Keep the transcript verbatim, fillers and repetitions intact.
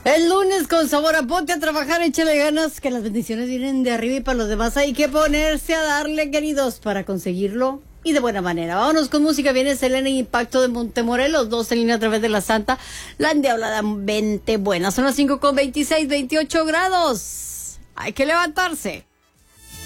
El lunes con sabor a ponte a trabajar, échale ganas, que las bendiciones vienen de arriba y para los demás hay que ponerse a darle, queridos, para conseguirlo y de buena manera. Vámonos con música, viene Selena y Impacto de Montemorelos, dos en línea a través de la Santa, la endiablada veinte buena. Son las cinco con veintiséis, veintiocho grados. Hay que levantarse.